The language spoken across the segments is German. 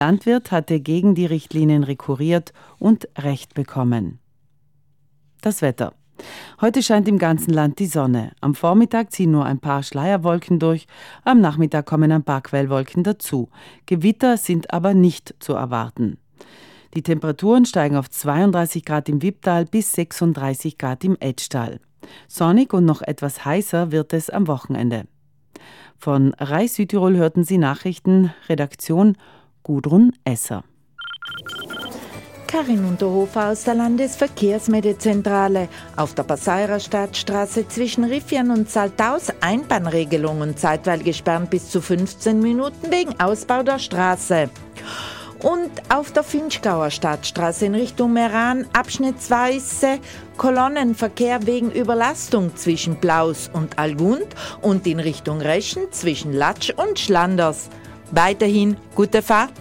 Landwirt hatte gegen die Richtlinien rekurriert und Recht bekommen. Das Wetter. Heute scheint im ganzen Land die Sonne. Am Vormittag ziehen nur ein paar Schleierwolken durch, am Nachmittag kommen ein paar Quellwolken dazu. Gewitter sind aber nicht zu erwarten. Die Temperaturen steigen auf 32 Grad im Wipptal bis 36 Grad im Etschtal. Sonnig und noch etwas heißer wird es am Wochenende. Von RAI Südtirol hörten Sie Nachrichten, Redaktion Gudrun Esser. Karin Unterhofer aus der Landesverkehrsmedizentrale. Auf der Passauerer Stadtstraße zwischen Riffian und Saltaus Einbahnregelung und zeitweil gesperrt bis zu 15 Minuten wegen Ausbau der Straße. Und auf der Finchgauer Stadtstraße in Richtung Meran abschnittsweise Kolonnenverkehr wegen Überlastung zwischen Plaus und Algund und in Richtung Reschen zwischen Latsch und Schlanders. Weiterhin gute Fahrt.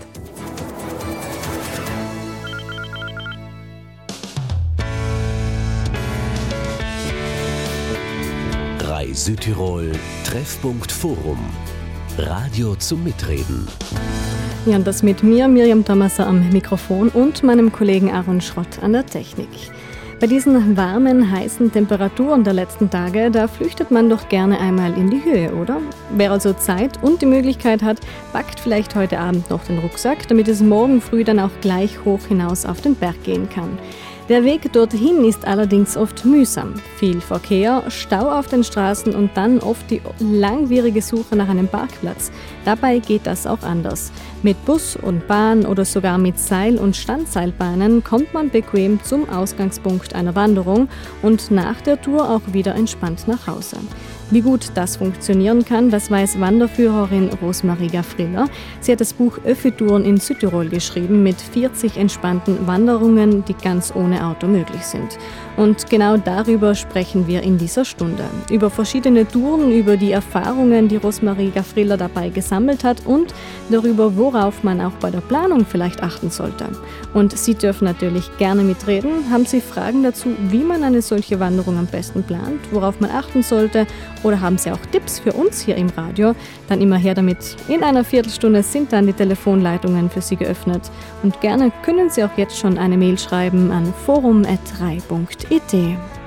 RAI Südtirol Treffpunkt Forum. Radio zum Mitreden. Ja, und das mit mir, Miriam Thomaser am Mikrofon und meinem Kollegen Aaron Schrott an der Technik. Bei diesen warmen, heißen Temperaturen der letzten Tage, da flüchtet man doch gerne einmal in die Höhe, oder? Wer also Zeit und die Möglichkeit hat, packt vielleicht heute Abend noch den Rucksack, damit es morgen früh dann auch gleich hoch hinaus auf den Berg gehen kann. Der Weg dorthin ist allerdings oft mühsam. Viel Verkehr, Stau auf den Straßen und dann oft die langwierige Suche nach einem Parkplatz. Dabei geht das auch anders. Mit Bus und Bahn oder sogar mit Seil- und Standseilbahnen kommt man bequem zum Ausgangspunkt einer Wanderung und nach der Tour auch wieder entspannt nach Hause. Wie gut das funktionieren kann, das weiß Wanderführerin Rosemarie Gafriller. Sie hat das Buch Öffi-Touren in Südtirol geschrieben mit 40 entspannten Wanderungen, die ganz ohne Auto möglich sind. Und genau darüber sprechen wir in dieser Stunde. Über verschiedene Touren, über die Erfahrungen, die Rosemarie Gafriller dabei gesammelt hat und darüber, worauf man auch bei der Planung vielleicht achten sollte. Und Sie dürfen natürlich gerne mitreden. Haben Sie Fragen dazu, wie man eine solche Wanderung am besten plant, worauf man achten sollte? Oder haben Sie auch Tipps für uns hier im Radio? Dann immer her damit. In einer Viertelstunde sind dann die Telefonleitungen für Sie geöffnet. Und gerne können Sie auch jetzt schon eine Mail schreiben an forum@rai.it.